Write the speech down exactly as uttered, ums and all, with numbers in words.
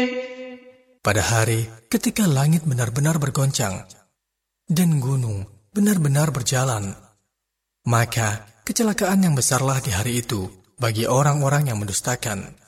Pada hari ketika langit benar-benar bergoncang dan gunung benar-benar berjalan, maka kecelakaan yang besarlah di hari itu bagi orang-orang yang mendustakan.